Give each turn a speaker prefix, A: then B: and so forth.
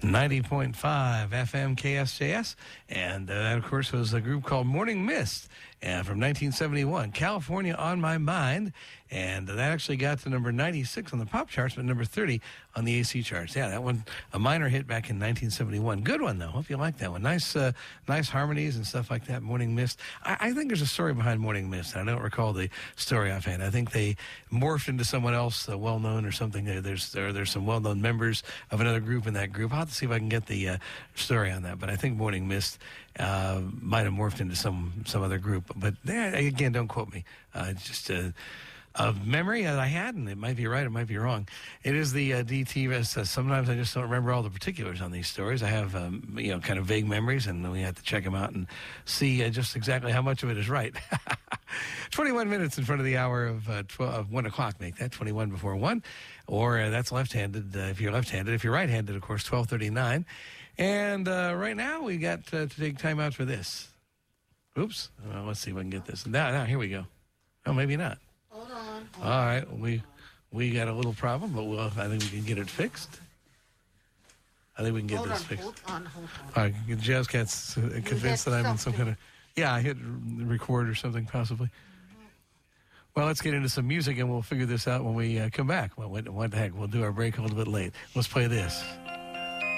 A: 90.5 FM KSJS, and that, of course, was a group called Morning Mist from 1971, California on My Mind, and that actually got to number 96 on the pop charts, but number 30 on the AC charts. Yeah, that one, a minor hit back in 1971. Good one, though. Hope you like that one. Nice harmonies and stuff like that, Morning Mist. I think there's a story behind Morning Mist. I don't recall the story offhand. I think they morphed into someone else, well-known or something. There's some well-known members of another group in that group. I'll have to see if I can get the story on that, but I think Morning Mist might have morphed into some other group. But again, don't quote me. It's just a memory that I had, and it might be right, it might be wrong. It is the DT. Sometimes I just don't remember all the particulars on these stories. I have, kind of vague memories, and we have to check them out and see just exactly how much of it is right. 21 minutes in front of the hour of 1 o'clock. Make that 21 before 1. Or that's left-handed if you're left-handed. If you're right-handed, of course, 12:39. And right now we got to take time out for this. Oops. Let's see if I can get this. Now, here we go. Oh, maybe not.
B: Hold on.
A: All right. We got a little problem, but I think we can get it fixed. I think we can get this fixed.
B: Hold on.
A: All right. Jazz Cat's convinced that I'm in some kind of... Yeah, I hit record or something, possibly. Well, let's get into some music, and we'll figure this out when we come back. Well, what the heck? We'll do our break a little bit late. Let's play this.